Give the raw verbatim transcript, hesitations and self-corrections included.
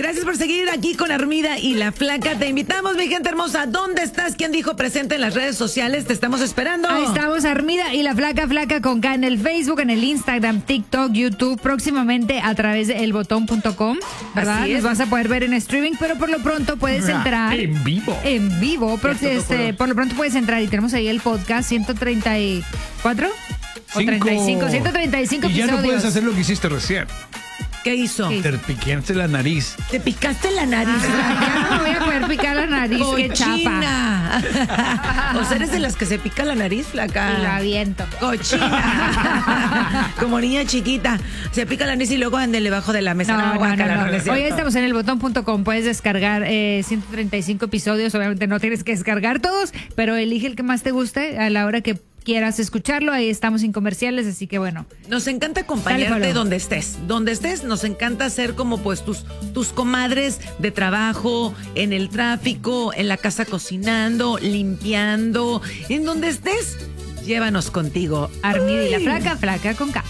Gracias por seguir aquí con Armida y la Flaca. Te invitamos, mi gente hermosa. ¿Dónde estás? ¿Quién dijo presente en las redes sociales? Te estamos esperando. Ahí estamos, Armida y la Flaca, Flaca con K en el Facebook, en el Instagram, TikTok, YouTube, próximamente a través de el botón punto com, ¿verdad? Nos vas a poder ver en streaming, pero por lo pronto puedes entrar. En vivo. En vivo. Por, este, por lo pronto puedes entrar y tenemos ahí el podcast ciento treinta y cuatro o treinta y cinco, ciento treinta y cinco y ya episodios. no puedes hacer lo que hiciste recién. ¿Qué hizo? ¿Qué? Te picaste la nariz. ¿Te picaste la nariz? Ya no me voy a poder picar la nariz, qué chapa. Cochina. O sea, eres de las que se pica la nariz, Flaca. Y la aviento. Cochina. Como niña chiquita. Se pica la nariz y luego ande debajo de la mesa. No, no, guácala, no, no. no es cierto. Hoy estamos en el botón punto com. Puedes descargar eh, ciento treinta y cinco episodios. Obviamente no tienes que descargar todos, pero elige el que más te guste a la hora que quieras escucharlo. Ahí estamos sin comerciales, así que bueno. Nos encanta Dale, acompañarte follow. donde estés. Donde estés, nos encanta ser como pues tus, tus comadres de trabajo, en el tráfico, en la casa cocinando, limpiando. En donde estés, llévanos contigo. Armida y la Flaca, Flaca con K.